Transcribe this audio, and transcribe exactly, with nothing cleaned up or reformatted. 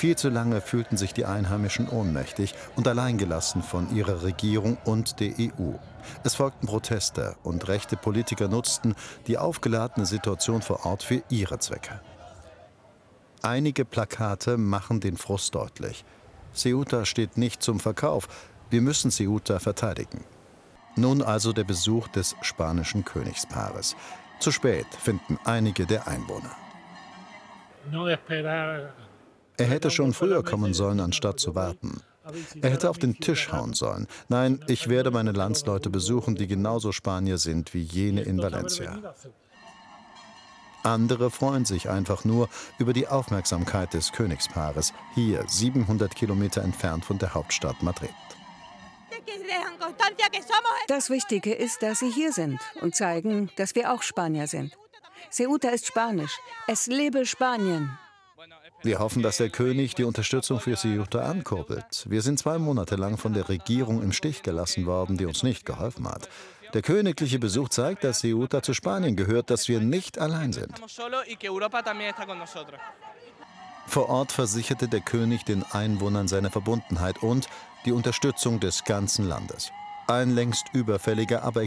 Viel zu lange fühlten sich die Einheimischen ohnmächtig und alleingelassen von ihrer Regierung und der E U. Es folgten Proteste und rechte Politiker nutzten die aufgeladene Situation vor Ort für ihre Zwecke. Einige Plakate machen den Frust deutlich. Ceuta steht nicht zum Verkauf. Wir müssen Ceuta verteidigen. Nun also der Besuch des spanischen Königspaares. Zu spät, finden einige der Einwohner. Er hätte schon früher kommen sollen, anstatt zu warten. Er hätte auf den Tisch hauen sollen. Nein, ich werde meine Landsleute besuchen, die genauso Spanier sind wie jene in Valencia. Andere freuen sich einfach nur über die Aufmerksamkeit des Königspaares, hier siebenhundert Kilometer entfernt von der Hauptstadt Madrid. Das Wichtige ist, dass Sie hier sind und zeigen, dass wir auch Spanier sind. Ceuta ist Spanisch. Es lebe Spanien! Wir hoffen, dass der König die Unterstützung für Ceuta ankurbelt. Wir sind zwei Monate lang von der Regierung im Stich gelassen worden, die uns nicht geholfen hat. Der königliche Besuch zeigt, dass Ceuta zu Spanien gehört, dass wir nicht allein sind. Vor Ort versicherte der König den Einwohnern seine Verbundenheit und die Unterstützung des ganzen Landes. Ein längst überfälliger, aber